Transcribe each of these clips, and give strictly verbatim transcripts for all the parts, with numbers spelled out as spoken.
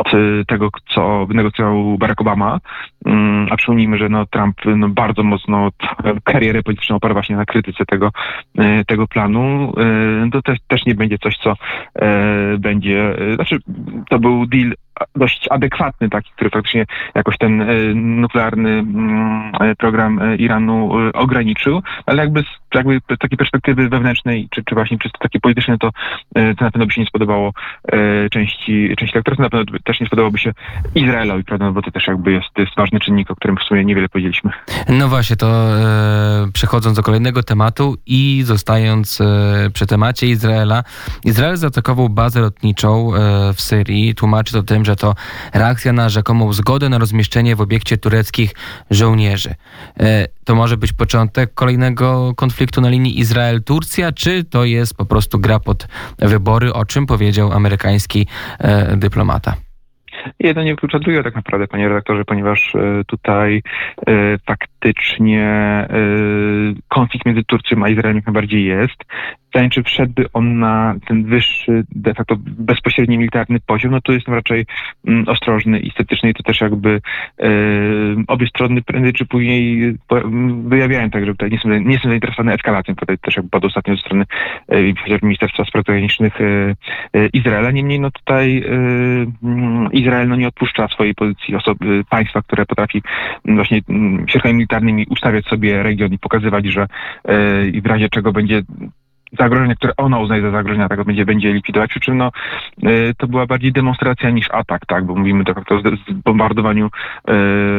tego, co wynegocjował Barack Obama, a przypomnijmy, że no, Trump no, bardzo mocno karierę polityczną oparł właśnie na krytyce tego, tego planu. To też, też nie będzie coś, co będzie, znaczy to był deal dość adekwatny, taki, który faktycznie jakoś ten nuklearny program Iranu ograniczył, ale jakby z jakby takiej perspektywy wewnętrznej, czy, czy właśnie czysto takie polityczne, to, to na pewno by się nie spodobało części, części lektorów, na pewno też nie spodobałoby się Izraelowi, prawda, no bo to też jakby jest, to jest ważny czynnik, o którym w sumie niewiele powiedzieliśmy. No właśnie, to e, przechodząc do kolejnego tematu i zostając e, przy temacie Izraela. Izrael zaatakował bazę lotniczą e, w Syrii, tłumaczy to tym, że to reakcja na rzekomą zgodę na rozmieszczenie w obiekcie tureckich żołnierzy. E, to może być początek kolejnego konfliktu na linii Izrael-Turcja, czy to jest po prostu gra pod wybory, o czym powiedział amerykański e, dyplomata? Jedno nie wyklucza drugiego tak naprawdę, panie redaktorze, ponieważ y, tutaj y, faktycznie y, konflikt między Turcją a Izraelem jak najbardziej jest. Pytanie, czy wszedłby on na ten wyższy, de facto bezpośredni militarny poziom, no to jestem raczej mm, ostrożny i sceptyczny i to też jakby y, obie strony prędzej czy później wyjawiają tak, że tutaj nie są, nie są zainteresowane eskalacją. Tutaj też jakby padło ostatnio ze strony y, Ministerstwa Spraw Zagranicznych y, y, Izraela. Niemniej no tutaj y, Izrael no nie odpuszcza swojej pozycji osoby, państwa, które potrafi właśnie y, środkami militarnymi ustawiać sobie region i pokazywać, że y, w razie czego będzie zagrożenia, które ona uznaje za zagrożenia, tego będzie, będzie likwidować. Przy czym no, y, to była bardziej demonstracja niż atak, tak, bo mówimy de facto o bombardowaniu y,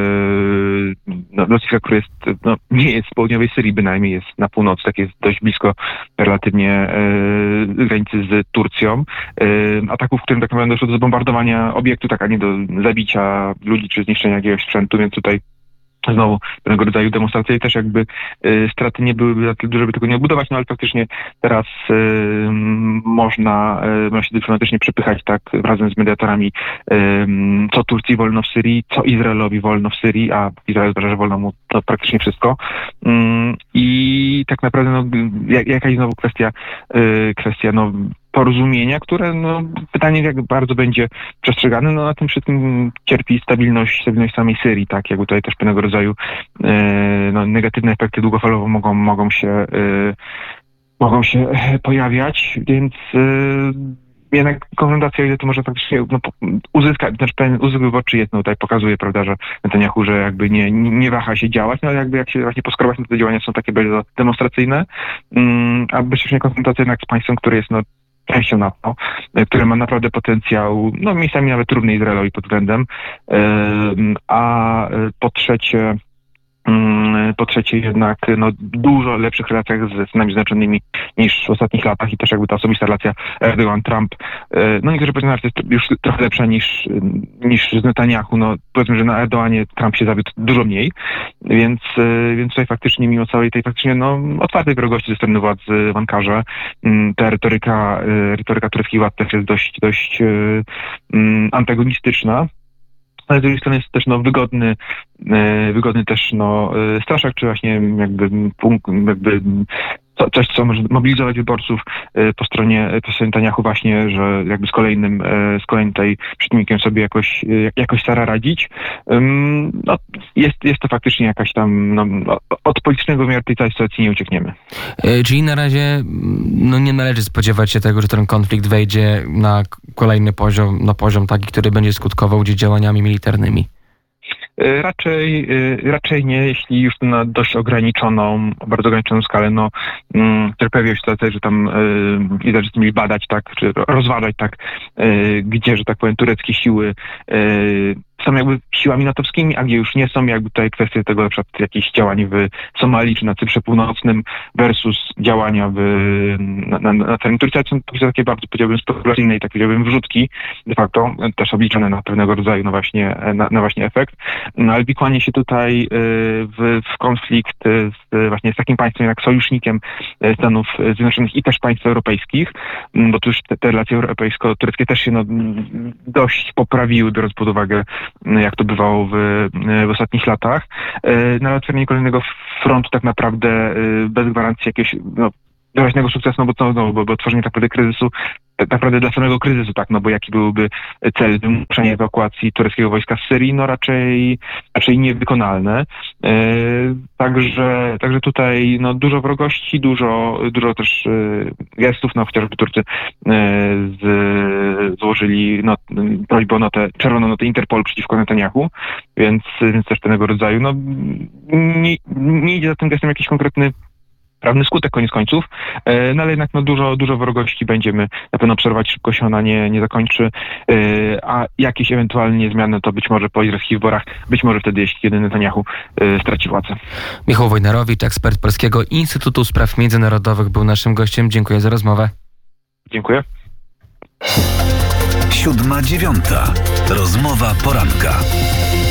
no, lotniska, które jest, no, nie jest w południowej Syrii bynajmniej, jest na północy, tak jest dość blisko relatywnie y, granicy z Turcją. Y, ataków, w którym tak naprawdę doszło do zbombardowania obiektu, tak, a nie do zabicia ludzi czy zniszczenia jakiegoś sprzętu, więc tutaj znowu pewnego rodzaju demonstracje i też jakby y, straty nie byłyby za tyle duże, żeby tego nie odbudować, no ale faktycznie teraz y, można, y, można się dyplomatycznie przepychać tak razem z mediatorami, y, co Turcji wolno w Syrii, co Izraelowi wolno w Syrii, a Izrael uważa, że wolno mu to praktycznie wszystko. Y, I tak naprawdę no, jak, jakaś znowu kwestia, y, kwestia no porozumienia, które, no, pytanie jak bardzo będzie przestrzegane, no na tym wszystkim cierpi stabilność, stabilność samej Syrii, tak, jakby tutaj też pewnego rodzaju e, no, negatywne efekty długofalowo mogą, mogą się e, mogą się pojawiać, więc e, jednak konfrontacja, ile to może faktycznie no, uzyskać, znaczy pewien uzysk wyborczy jest, no tutaj pokazuje, prawda, że Netanyahu, że jakby nie, nie waha się działać, no ale jakby jak się właśnie poskrobać, no te działania są takie bardzo demonstracyjne, um, a bezpośrednia konfrontacja jednak z państwem, które jest no częścią NATO, które ma naprawdę potencjał, no miejscami nawet równy Izraelowi pod względem, a po trzecie po trzecie jednak no, dużo lepszych relacjach ze Stanami Zjednoczonymi niż w ostatnich latach i też jakby ta osobista relacja Erdogan-Trump, no niektórzy powiedzą, że jest już trochę lepsza niż, niż z Netanyahu, no powiedzmy, że na Erdoganie Trump się zawiódł dużo mniej, więc, więc tutaj faktycznie mimo całej tej faktycznie no, otwartej wrogości ze strony władz w Ankarze, ta retoryka, retoryka tureckich władz też jest dość, dość um, antagonistyczna. Ale z drugiej strony jest też no, wygodny, wygodny też no, straszak, czy właśnie jakby punkt, jakby coś, co może mobilizować wyborców po stronie, po stronie Netanyahu właśnie, że jakby z kolejnym, z kolejnym tej przeciwnikiem sobie jakoś, jakoś stara radzić. No, jest, jest to faktycznie jakaś tam, no, od politycznego wymiaru tej całej sytuacji nie uciekniemy. Czyli na razie no, nie należy spodziewać się tego, że ten konflikt wejdzie na kolejny poziom, na poziom taki, który będzie skutkował gdzieś działaniami militarnymi. Raczej, raczej nie, jeśli już na dość ograniczoną, bardzo ograniczoną skalę, no, które pojawiła się sytuacja, że tam i zaczęli mieli badać, tak, czy rozważać, tak, gdzie, że tak powiem, tureckie siły są jakby siłami natowskimi, a gdzie już nie są, jakby tutaj kwestie tego, na przykład jakichś działań w Somalii czy na Cyprze Północnym versus działania w, na, na, na terenie Turcji, są takie bardzo, powiedziałbym, spekulacyjne i tak powiedziałbym wrzutki, de facto też obliczone na pewnego rodzaju no właśnie, na, na właśnie efekt, no ale wikłanie się tutaj w, w konflikt z, właśnie z takim państwem jak sojusznikiem Stanów Zjednoczonych i też państw europejskich, bo tu już te, te relacje europejsko-tureckie też się no, dość poprawiły, biorąc pod uwagę jak to bywało w, w ostatnich latach. Na otworzenie kolejnego frontu tak naprawdę bez gwarancji jakiegoś no, doraźnego sukcesu, no bo to, no, bo, bo tworzenie tak naprawdę kryzysu, tak naprawdę dla samego kryzysu, tak, no bo jaki byłby cel wymuszenia ewakuacji tureckiego wojska z Syrii, no raczej, raczej niewykonalne. E, także, także tutaj, no dużo wrogości, dużo, dużo też e, gestów, no chociażby Turcy e, z, złożyli not, prośbę o notę, czerwoną notę Interpolu przeciwko Netanyahu, więc, więc też tego rodzaju, no nie, nie idzie za tym gestem jakiś konkretny prawny skutek koniec końców, no ale jednak no, dużo, dużo wrogości będziemy na pewno przerwać, szybko się ona nie, nie zakończy, a jakieś ewentualnie zmiany to być może po izraelskich wyborach, być może wtedy, jeśli kiedy Netanyahu straci władzę. Michał Wojnarowicz, ekspert Polskiego Instytutu Spraw Międzynarodowych, był naszym gościem. Dziękuję za rozmowę. Dziękuję. Siódma dziewiąta. Rozmowa poranka.